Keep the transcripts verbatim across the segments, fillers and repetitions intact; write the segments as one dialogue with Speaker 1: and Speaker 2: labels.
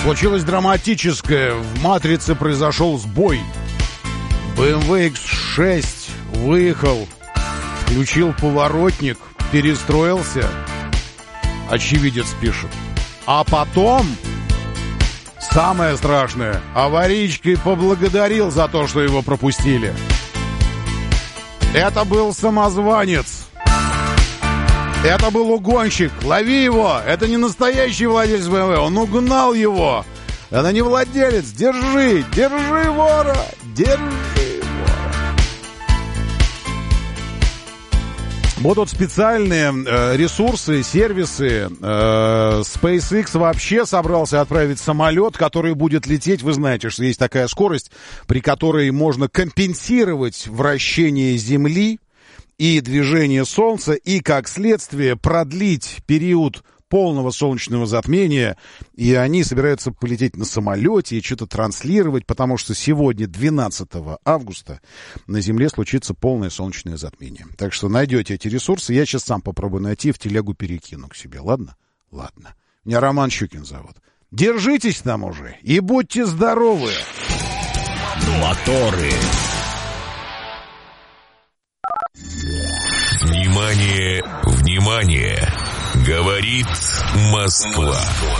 Speaker 1: Случилось драматическое. В «Матрице» произошел сбой. бэ эм вэ икс шесть выехал, включил поворотник, перестроился. Очевидец пишет. А потом, самое страшное, аварийкой поблагодарил за то, что его пропустили. Это был самозванец. Это был угонщик. Лови его. Это не настоящий владелец бэ эм вэ. Он угнал его. Это не владелец. Держи. Держи вора. Держи вора. Будут специальные э, ресурсы, сервисы. Э, SpaceX вообще собрался отправить самолет, который будет лететь. Вы знаете, что есть такая скорость, при которой можно компенсировать вращение Земли и движение Солнца, и, как следствие, продлить период полного солнечного затмения. И они собираются полететь на самолете и что-то транслировать, потому что сегодня, двенадцатого августа, на Земле случится полное солнечное затмение. Так что найдете эти ресурсы. Я сейчас сам попробую найти, в телегу перекину к себе. Ладно? Ладно. Меня Роман Щукин зовут. Держитесь там уже и будьте здоровы.
Speaker 2: Моторы. Внимание, внимание! Говорит Москва.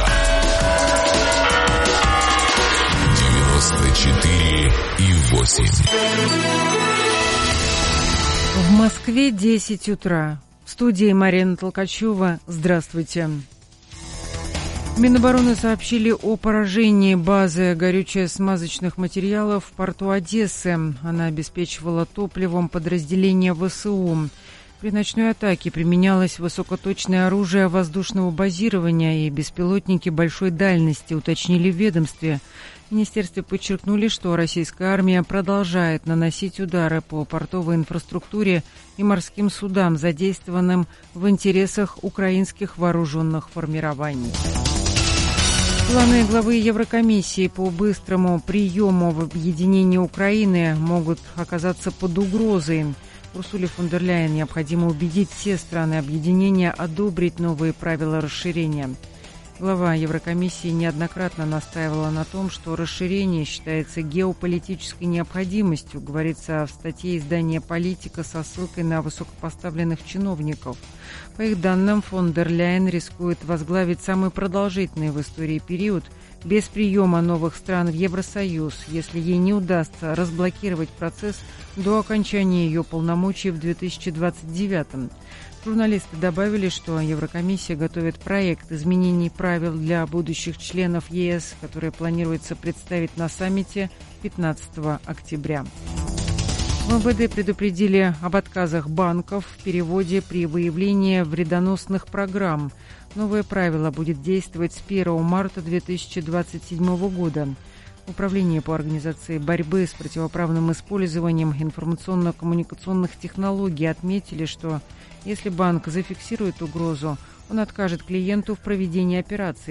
Speaker 2: девяносто четыре и восемь.
Speaker 3: В Москве десять утра. В студии Марина Толкачева. Здравствуйте. Минобороны сообщили о поражении базы горюче-смазочных материалов в порту Одессы. Она обеспечивала топливом подразделения вэ эс у. При ночной атаке применялось высокоточное оружие воздушного базирования и беспилотники большой дальности, уточнили в ведомстве. В министерстве подчеркнули, что российская армия продолжает наносить удары по портовой инфраструктуре и морским судам, задействованным в интересах украинских вооруженных формирований. Планы главы Еврокомиссии по быстрому приему в объединении Украины могут оказаться под угрозой. Урсуле фон дер Ляйен необходимо убедить все страны объединения одобрить новые правила расширения. Глава Еврокомиссии неоднократно настаивала на том, что расширение считается геополитической необходимостью, говорится в статье издания «Политика» со ссылкой на высокопоставленных чиновников. По их данным, фон дер Ляйен рискует возглавить самый продолжительный в истории период без приема новых стран в Евросоюз, если ей не удастся разблокировать процесс до окончания ее полномочий в две тысячи двадцать девятом. Журналисты добавили, что Еврокомиссия готовит проект изменений правил для будущих членов е эс, который планируется представить на саммите пятнадцатого октября. В эм вэ дэ предупредили об отказах банков в переводе при выявлении вредоносных программ. Новое правило будет действовать с первого марта две тысячи двадцать седьмого года. Управление по организации борьбы с противоправным использованием информационно-коммуникационных технологий отметили, что если банк зафиксирует угрозу, он откажет клиенту в проведении операции.